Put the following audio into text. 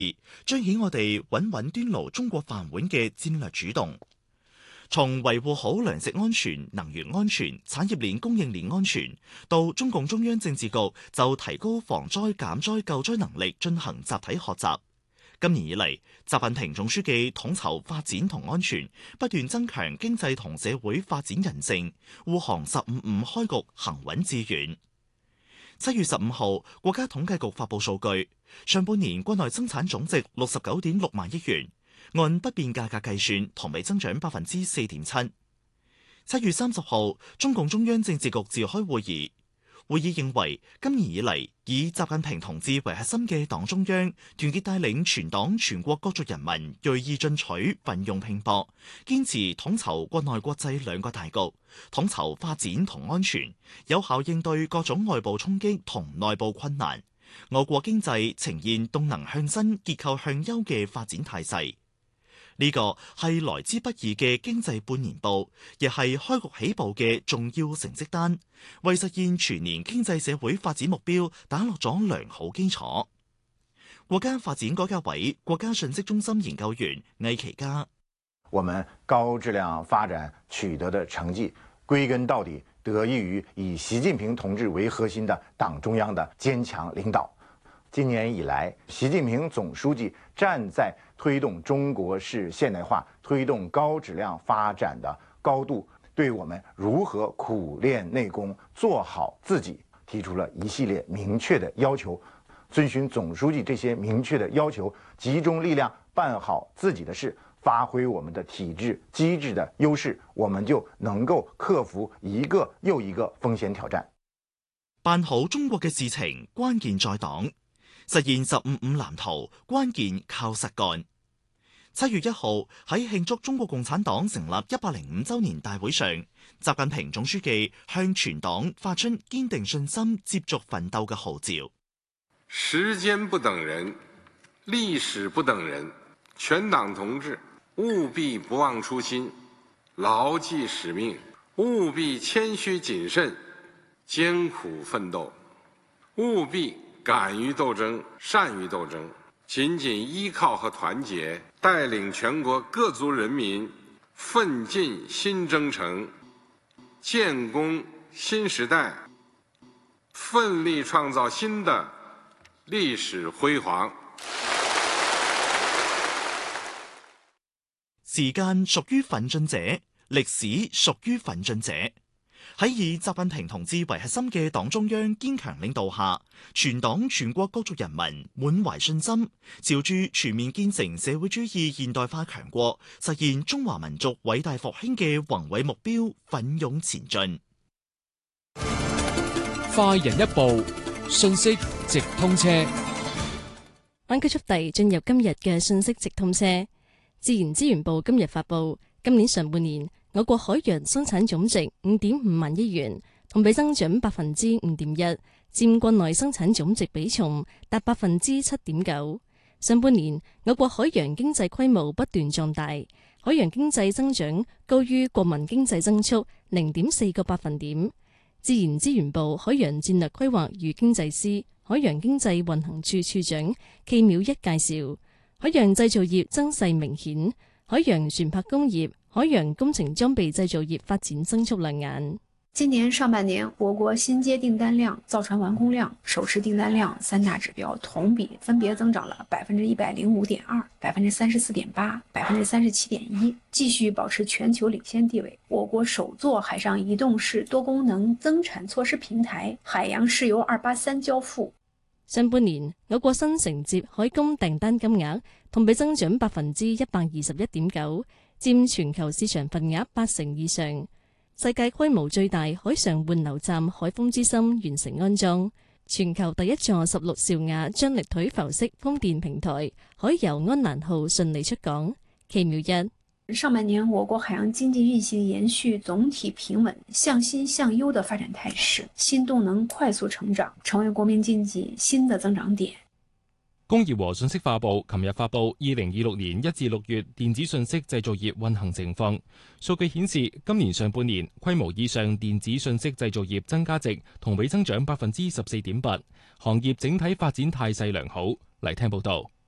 彰顯我哋穩穩端牢中國飯碗嘅戰略主動。從維護好糧食安全、能源安全、產業鏈供應鏈安全，到中共中央政治局就提高防災減災救災能力進行集體學習。今年以嚟，習近平總書記統籌發展同安全，不斷增強經濟同社會發展韌性，護航15+5開局行穩致遠。7月15號，國家統計局發佈數據，上半年國內生產總值69.6萬億元。按不變價格計算，同比增長4.7%。7月30號，中共中央政治局召開會議，會議認為今年以嚟，以習近平同志為核心嘅黨中央，團結帶領全黨全國各族人民銳意進取、奮勇拼搏，堅持統籌國內國際兩個大局，統籌發展同安全，有效應對各種外部衝擊同內部困難。我國經濟呈現動能向新、結構向優嘅發展態勢。呢個係來之不易嘅經濟半年報，亦係開局起步嘅重要成績單，為實現全年經濟社會發展目標打落咗良好基礎。國家發展改革委國家信息中心研究員魏其嘉： 我們高質量發展取得的成績，歸根到底得益於以習近平同志為核心的黨中央的堅強領導。今年以來，習近平總書記站在推動中國式現代化、推動高質量發展的高度，對我們如何苦練內功、做好自己，提出了一系列明確的要求。遵循總書記這些明確的要求，集中力量辦好自己的事，發揮我們的體制機制的優勢，我們就能夠克服一個又一個風險挑戰。 辦好中國嘅事情，關鍵在黨。實現15+5藍圖，關鍵靠實幹。7月1號喺慶祝中國共產黨成立105週年大會上，習近平總書記向全黨發出堅定信心、接續奮鬥嘅號召。 時間不等人，歷史不等人，全黨同志務必不忘初心，牢記使命，務必謙虛謹慎，艱苦奮鬥，務必敢於鬥爭，善於鬥爭，緊緊依靠和團結，帶領全國各族人民奮進新征程，建功新時代，奮力創造新的歷史輝煌。 時間屬於奮進者，歷史屬於奮進者。喺以習近平同志為核心嘅黨中央堅強領導下，全黨全國各族人民滿懷信心，朝住全面建成社會主義現代化強國、實現中華民族偉大復興嘅宏偉目標奮勇前進。 快人一步，信息直通車。 灣區速遞進入今日嘅信息直通車。自然資源部今日發布，今年上半年我國海洋生產總值5.5萬億元，同比增長5.1%，佔國內生產總值比重達7.9%。上半年我國海洋經濟規模不斷壯大，海洋經濟增長高於國民經濟增速0.4個百分點。自然資源部海洋戰略規劃與經濟司海洋經濟運行處處長暨淼一介紹，海洋製造業增勢明顯，海洋船舶工業、海洋工程裝備製造業發展增速亮眼。 今年上半年，我國新接訂單量、造船完工量、首次訂單量三大指標同比分別增長了105.2%、34.8%、37.1%，繼續保持全球領先地位。我國首座海上移動式多功能增產措施平台海洋試油283交付。 上半年，我國新承接海工訂單金額同比增長121.9%，佔全球市場份額80%以上。世界規模最大海上換流站海豐之心完成安裝，全球第一座16兆瓦張力腿浮式風電平台海遊安蘭號順利出港。奇妙一， 上半年我國海洋經濟運行延續總體平穩、向新向優的發展態勢，新動能快速成長，成為國民經濟新的增長點。 工業和信息化部琴日發布2026年1至6月電子信息製造業運行情況。數據顯示，今年上半年規模以上電子信息製造業增加值同比增長14.8%，行業整體發展態勢良好。嚟聽報道。